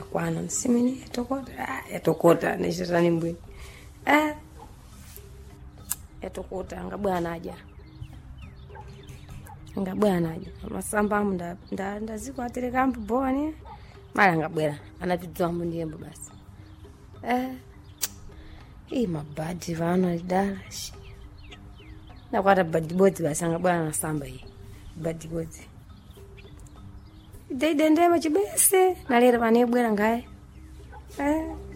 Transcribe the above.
kwana msimini yatokota nishatani mbwe yatokota ngabwana aja masamba ndaziko atereka mpu bone mara ngabwera anapidwa mundiembo basi mabadi vana idala shi nakwata badi bodzi basi ngabwana nasamba hii badi bodzi deidendema chibese nalera vanebwera ngaye